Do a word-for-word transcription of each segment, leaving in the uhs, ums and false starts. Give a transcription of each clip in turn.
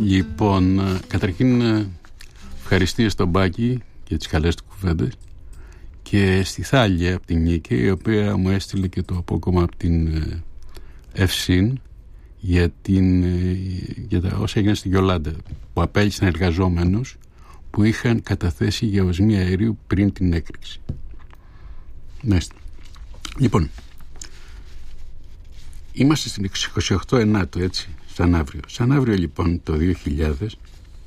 Λοιπόν, καταρχήν ευχαριστίες στον Μπάκη για τις καλές του κουβέντες και στη Θάλια από την Νίκη, η οποία μου έστειλε και το απόκομμα από την Ευσύν για, την, για τα όσα έγιναν στη Γιολάντα, που απέλησαν εργαζόμενους που είχαν καταθέσει για οσμή αερίου πριν την έκρηξη. Μάλιστα. Λοιπόν, είμαστε στην είκοσι οκτώ Ενάτου, έτσι, σαν αύριο. Σαν αύριο λοιπόν το δύο χιλιάδες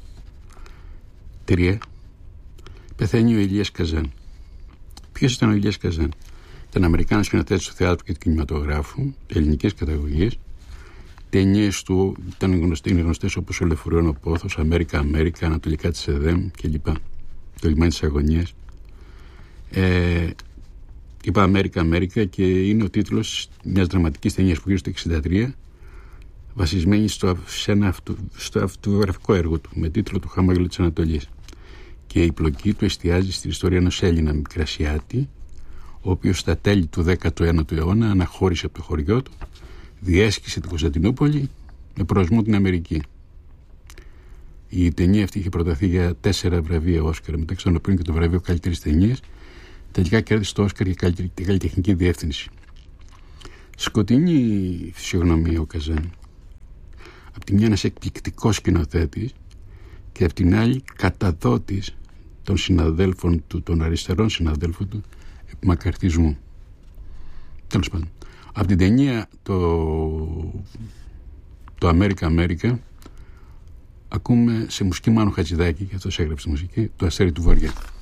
τρία πεθαίνει ο Ηλίας Καζάν. Ποιος ήταν ο Ηλίας Καζάν? Ήταν Αμερικάνος σκηνοθέτης του θεάτρου και του κινηματογράφου, ελληνικές καταγωγές. Ταινίες του ήταν γνωστές, είναι γνωστές όπως ο Λεωφορείων ο Πόθος, Αμέρικα Αμέρικα, Ανατολικά της Εδέμ κλπ. Το λιμάνι της Αγωνίας. Ε, είπα Αμέρικα Αμέρικα και είναι ο τίτλος μιας δραματικής ταινίας που γύρω στο εξήντα τρία, βασισμένη στο, σε ένα αυτο, στο αυτοβιογραφικό έργο του με τίτλο «Το χαμόγελο της Ανατολής». Και η πλοκή του εστιάζει στην ιστορία ενός Έλληνα μικρασιάτη, ο οποίος στα τέλη του δέκατου ένατου αιώνα αναχώρησε από το χωριό του, διέσχισε την Κωνσταντινούπολη με προορισμό την Αμερική. Η ταινία αυτή είχε προταθεί για τέσσερα βραβεία Όσκαρ, μεταξύ των οποίων και το βραβείο καλύτερης ταινίας. Τελικά κέρδισε το Όσκαρ για καλύτερη καλλιτεχνική διεύθυνση. Σκοτεινή φυσιογνωμία ο Καζάν. Απ' τη μια ένας εκπληκτικός σκηνοθέτης και απ' την άλλη καταδότης των συναδέλφων του, των αριστερών συναδέλφων του επί μακαρτισμού. Τέλος πάντων, από την ταινία το, το Αμέρικα Αμέρικα ακούμε σε μουσική Μάνου Χατζηδάκη, και αυτός έγραψε τη μουσική, το Αστέρι του Βοριά.